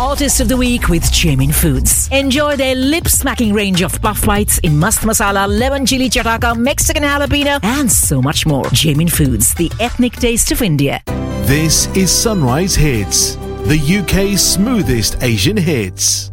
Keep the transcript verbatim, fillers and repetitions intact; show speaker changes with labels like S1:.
S1: Artist of the Week with Jamin Foods. Enjoy their lip-smacking range of puff bites in mast masala, lemon chili chataka, Mexican jalapeno, and so much more. Jamin Foods, the ethnic taste of India.
S2: This is Sunrise Hits, the U K's smoothest Asian hits.